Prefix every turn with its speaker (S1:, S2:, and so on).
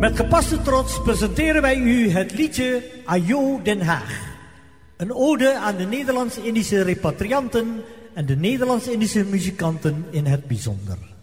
S1: Met gepaste trots presenteren wij u het liedje Ajo Den Haag. Een ode aan de Nederlands-Indische repatrianten en de Nederlands-Indische muzikanten in het bijzonder.